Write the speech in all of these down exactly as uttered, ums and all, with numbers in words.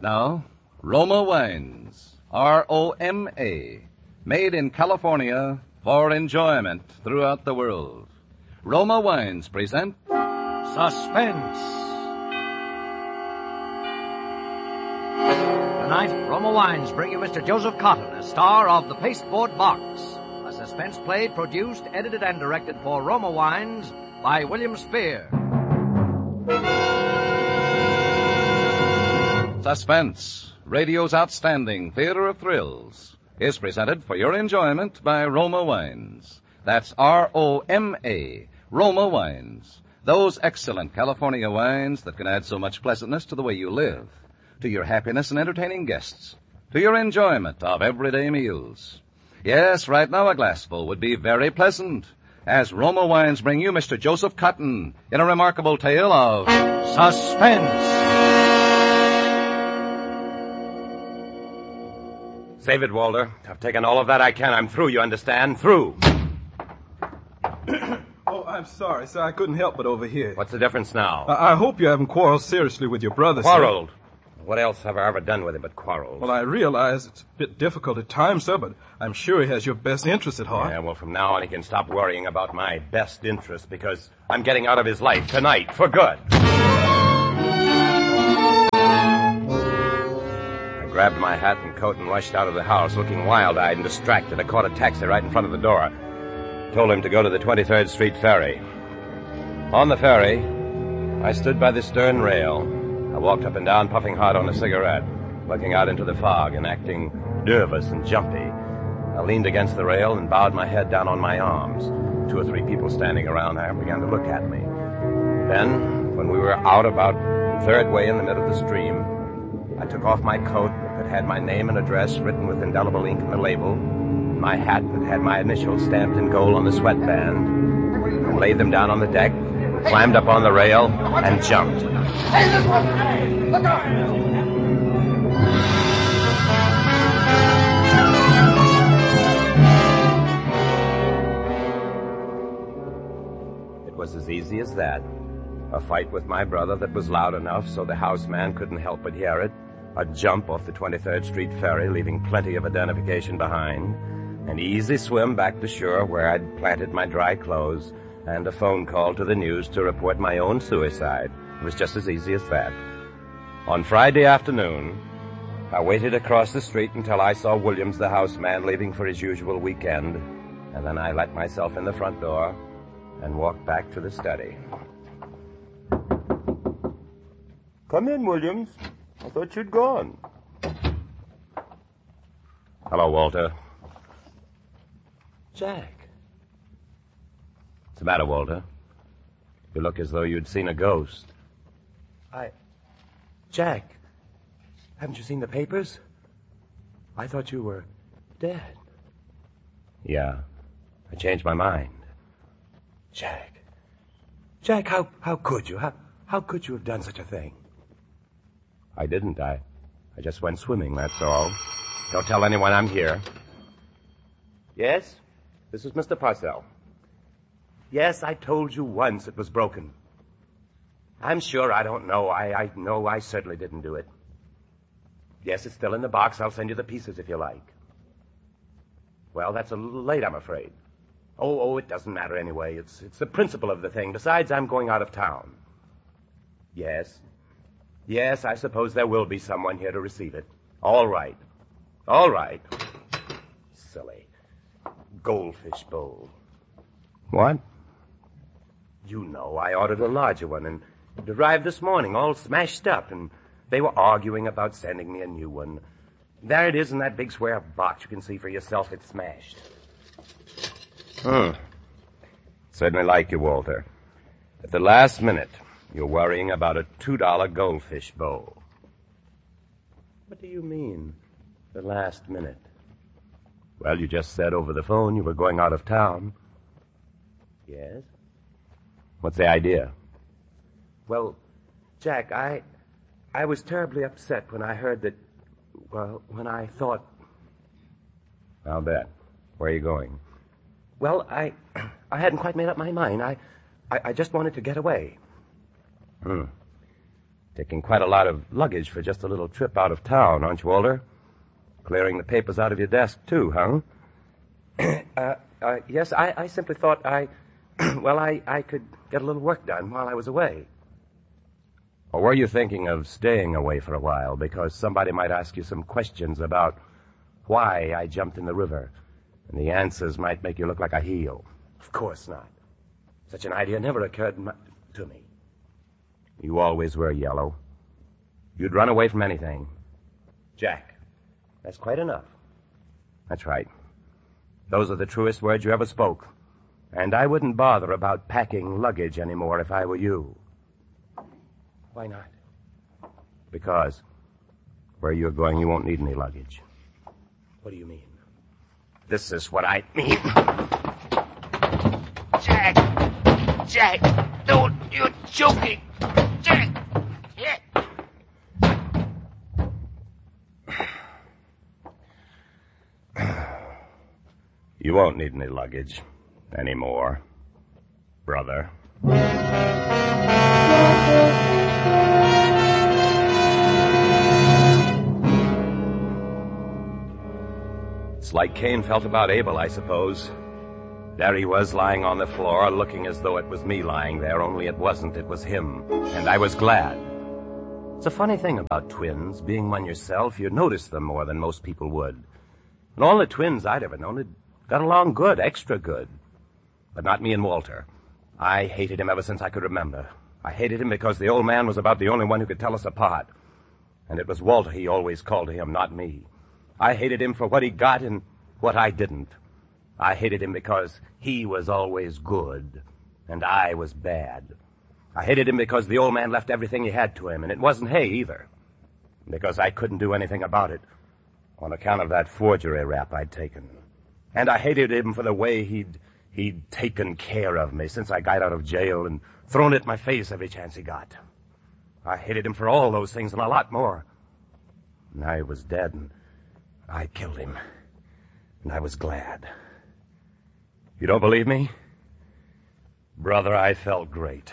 Now, Roma Wines, R O M A, made in California for enjoyment throughout the world. Roma Wines present Suspense. Tonight, Roma Wines bring you Mister Joseph Cotton, a star of The Pasteboard Box, a suspense play produced, edited, and directed for Roma Wines by William Spear. Suspense, radio's outstanding theater of thrills, is presented for your enjoyment by Roma Wines. That's R O M A, Roma Wines. Those excellent California wines that can add so much pleasantness to the way you live, to your happiness in entertaining guests, to your enjoyment of everyday meals. Yes, right now a glassful would be very pleasant, as Roma Wines bring you Mister Joseph Cotton in a remarkable tale of suspense. Save it, Walter. I've taken all of that I can. I'm through, you understand? Through. Oh, I'm sorry, sir. I couldn't help but overhear. What's the difference now? I, I hope you haven't quarreled seriously with your brother, Quarreled? sir. What else have I ever done with him but quarreled? Well, I realize it's a bit difficult at times, sir, but I'm sure he has your best interest at heart. Yeah, well, from now on he can stop worrying about my best interest because I'm getting out of his life tonight for good. I grabbed my hat and coat and rushed out of the house, looking wild-eyed and distracted. I caught a taxi right in front of the door. Told him to go to the twenty-third Street ferry. On the ferry, I stood by the stern rail. I walked up and down, puffing hard on a cigarette, looking out into the fog and acting nervous and jumpy. I leaned against the rail and bowed my head down on my arms. Two or three people standing around there began to look at me. Then, when we were out about the third way in the middle of the stream, I took off my coat that had my name and address written with indelible ink on the label, my hat that had my initials stamped in gold on the sweatband, and laid them down on the deck, climbed up on the rail, and jumped. Hey, this one! Hey, look out! It was as easy as that. A fight with my brother that was loud enough so the houseman couldn't help but hear it. A jump off the twenty-third Street ferry, leaving plenty of identification behind. An easy swim back to shore where I'd planted my dry clothes. And a phone call to the news to report my own suicide. It was just as easy as that. On Friday afternoon, I waited across the street until I saw Williams, the houseman, leaving for his usual weekend. And then I let myself in the front door and walked back to the study. Come in, Williams. I thought you'd gone. Hello, Walter. Jack. What's the matter, Walter? You look as though you'd seen a ghost. I... Jack, haven't you seen the papers? I thought you were dead. Yeah, I changed my mind. Jack. Jack, how, how could you? How, how could you have done such a thing? I didn't. I, I just went swimming, that's all. Don't tell anyone I'm here. Yes? This is Mister Parcell. Yes, I told you once it was broken. I'm sure I don't know. I, I know I certainly didn't do it. Yes, it's still in the box. I'll send you the pieces if you like. Well, that's a little late, I'm afraid. Oh, oh, it doesn't matter anyway. It's, it's the principle of the thing. Besides, I'm going out of town. Yes. Yes, I suppose there will be someone here to receive it. All right. All right. Silly. Goldfish bowl. What? You know, I ordered a larger one, and it arrived this morning, all smashed up, and they were arguing about sending me a new one. There it is in that big square box. You can see for yourself it's smashed. Hmm. Certainly like you, Walter. At the last minute, you're worrying about a two dollar goldfish bowl. What do you mean, the last minute? Well, you just said over the phone you were going out of town. Yes? What's the idea? Well, Jack, I... I was terribly upset when I heard that... Well, when I thought... I'll bet. Where are you going? Well, I... I hadn't quite made up my mind. I... I, I just wanted to get away. Hmm. Taking quite a lot of luggage for just a little trip out of town, aren't you, Walter? Clearing the papers out of your desk, too, huh? uh, uh, yes, I, I simply thought I... well, I, I could get a little work done while I was away. Or were you thinking of staying away for a while because somebody might ask you some questions about why I jumped in the river, and the answers might make you look like a heel? Of course not. Such an idea never occurred m- to me. You always were yellow. You'd run away from anything. Jack, that's quite enough. That's right. Those are the truest words you ever spoke. And I wouldn't bother about packing luggage anymore if I were you. Why not? Because where you're going, you won't need any luggage. What do you mean? This is what I mean. Jack! Jack! Don't! You're joking! Jack! Yeah. You won't need any luggage anymore, brother. It's like Cain felt about Abel, I suppose. There he was, lying on the floor, looking as though it was me lying there, only it wasn't, it was him. And I was glad. It's a funny thing about twins. Being one yourself, you notice them more than most people would. And all the twins I'd ever known had got along good, extra good. But not me and Walter. I hated him ever since I could remember. I hated him because the old man was about the only one who could tell us apart. And it was Walter he always called to him, not me. I hated him for what he got and what I didn't. I hated him because he was always good, and I was bad. I hated him because the old man left everything he had to him, and it wasn't hay either. Because I couldn't do anything about it, on account of that forgery rap I'd taken. And I hated him for the way he'd he'd taken care of me since I got out of jail and thrown it in my face every chance he got. I hated him for all those things and a lot more. And I was dead, and I killed him. And I was glad. You don't believe me? Brother, I felt great.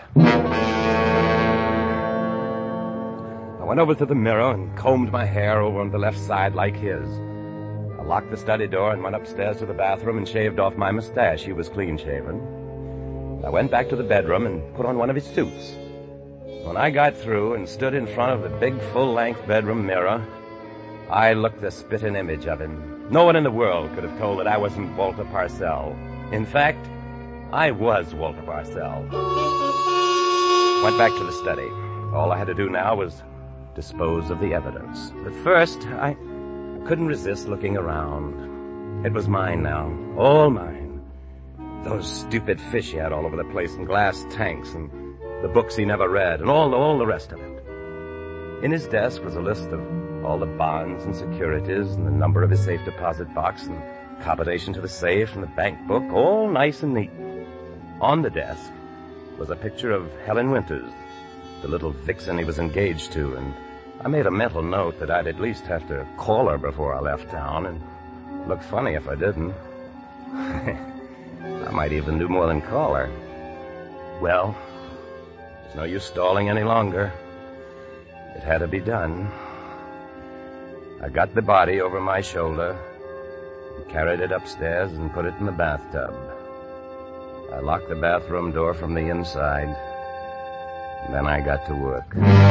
I went over to the mirror and combed my hair over on the left side like his. I locked the study door and went upstairs to the bathroom and shaved off my mustache. He was clean-shaven. I went back to the bedroom and put on one of his suits. When I got through and stood in front of the big full-length bedroom mirror, I looked the spitting image of him. No one in the world could have told that I wasn't Walter Parcell. In fact, I was Walter Parcell. Went back to the study. All I had to do now was dispose of the evidence. But first, I couldn't resist looking around. It was mine now, all mine. Those stupid fish he had all over the place in glass tanks, and the books he never read, and all, all the rest of it. In his desk was a list of all the bonds and securities, and the number of his safe deposit box, and combination to the safe, and the bank book, all nice and neat. On the desk was a picture of Helen Winters, the little vixen he was engaged to, and I made a mental note that I'd at least have to call her before I left town, and look funny if I didn't. I might even do more than call her. Well, there's no use stalling any longer. It had to be done. I got the body over my shoulder, and carried it upstairs and put it in the bathtub. I locked the bathroom door from the inside, and then I got to work.